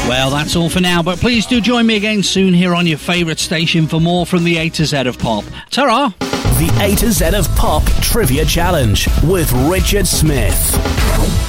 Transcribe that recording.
Well, that's all for now, but please do join me again soon here on your favourite station for more from the A to Z of Pop. Ta-ra! The A to Z of Pop Trivia Challenge with Richard Smith.